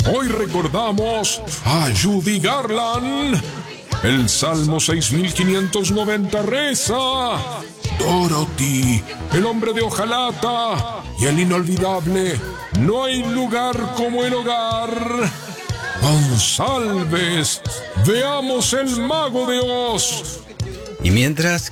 Hoy recordamos a Judy Garland. El Salmo 6590 reza: Dorothy, el hombre de hojalata y el inolvidable No hay lugar como el hogar. González, veamos el Mago de Oz. Y mientras...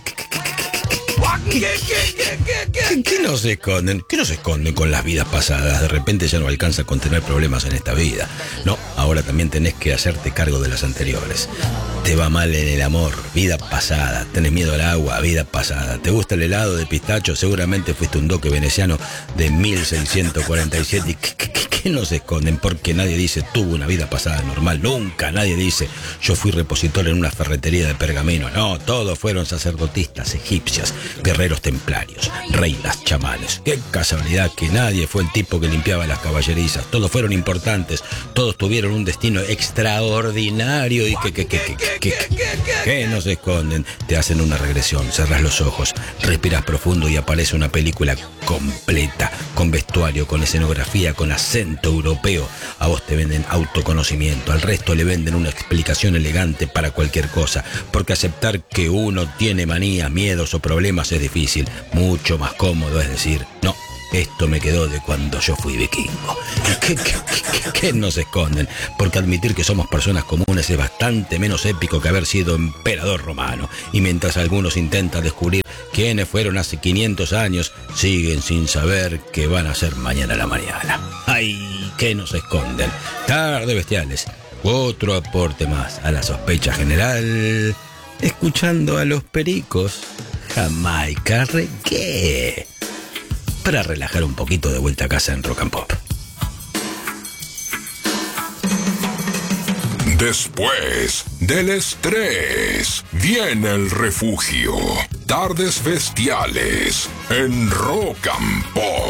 ¿Qué nos esconden? ¿Qué nos esconden con las vidas pasadas? De repente ya no alcanza con tener problemas en esta vida. No, ahora también tenés que hacerte cargo de las anteriores. Te va mal en el amor, vida pasada. Tenés miedo al agua, vida pasada. ¿Te gusta el helado de pistacho? Seguramente fuiste un duque veneciano de 1647. ¿Y qué nos esconden? Porque nadie dice tuvo una vida pasada normal. Nunca nadie dice yo fui repositor en una ferretería de pergamino. No, todos fueron sacerdotistas, egipcias, guerreros templarios, reinas, chamanes. Qué casualidad que nadie fue el tipo que limpiaba las caballerizas. Todos fueron importantes, todos tuvieron un destino extraordinario. Y ¿qué nos esconden? Te hacen una regresión, cerrás los ojos, respiras profundo y aparece una película completa, con vestuario, con escenografía, con acento europeo. A vos te venden autoconocimiento, al resto le venden una explicación elegante para cualquier cosa, porque aceptar que uno tiene manías, miedos o problemas es difícil. Mucho más cómodo es decir, no, esto me quedó de cuando yo fui vikingo. ¿Qué nos esconden? Porque admitir que somos personas comunes es bastante menos épico que haber sido emperador romano. Y mientras algunos intentan descubrir quiénes fueron hace 500 años, siguen sin saber qué van a hacer mañana a la mañana. ¡Ay! ¿Qué nos esconden? Tarde Bestiales. Otro aporte más a la sospecha general. Escuchando a los Pericos, Jamaica Reggae, para relajar un poquito de vuelta a casa en Rock and Pop. Después del estrés viene el refugio. Tardes Bestiales en Rock and Pop.